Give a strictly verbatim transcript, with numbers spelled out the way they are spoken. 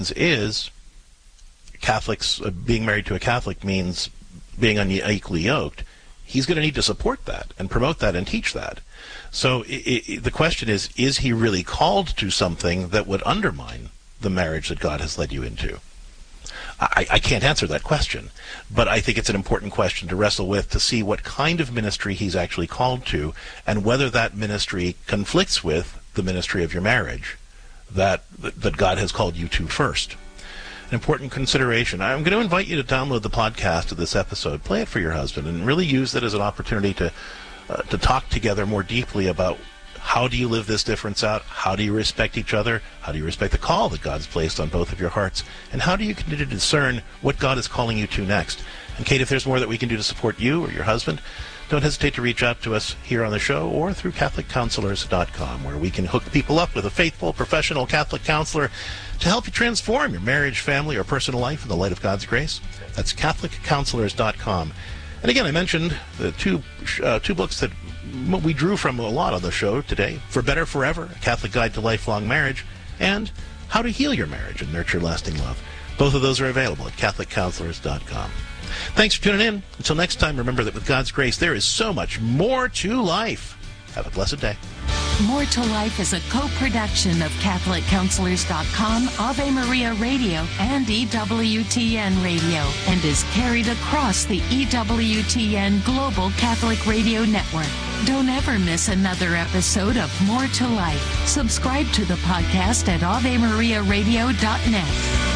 is Catholics, uh, being married to a Catholic means being unequally yoked, he's going to need to support that and promote that and teach that. So it, it, the question is, is he really called to something that would undermine the marriage that God has led you into? I, I can't answer that question, but I think it's an important question to wrestle with, to see what kind of ministry he's actually called to and whether that ministry conflicts with the ministry of your marriage that that God has called you to first. An important consideration. I'm going to invite you to download the podcast of this episode, play it for your husband, and really use that as an opportunity to uh, to talk together more deeply about how do you live this difference out, how do you respect each other, how do you respect the call that God's placed on both of your hearts, and how do you continue to discern what God is calling you to next. And Kate, if there's more that we can do to support you or your husband, don't hesitate to reach out to us here on the show or through Catholic Counselors dot com, where we can hook people up with a faithful, professional Catholic counselor to help you transform your marriage, family, or personal life in the light of God's grace. That's Catholic Counselors dot com. And again, I mentioned the two uh, two books that we drew from a lot on the show today: For Better Forever, A Catholic Guide to Lifelong Marriage, and How to Heal Your Marriage and Nurture Lasting Love. Both of those are available at Catholic Counselors dot com. Thanks for tuning in. Until next time, remember that with God's grace, there is so much more to life. Have a blessed day. More to Life is a co-production of Catholic Counselors dot com, Ave Maria Radio, and E W T N Radio, and is carried across the E W T N Global Catholic Radio Network. Don't ever miss another episode of More to Life. Subscribe to the podcast at Ave Maria Radio dot net.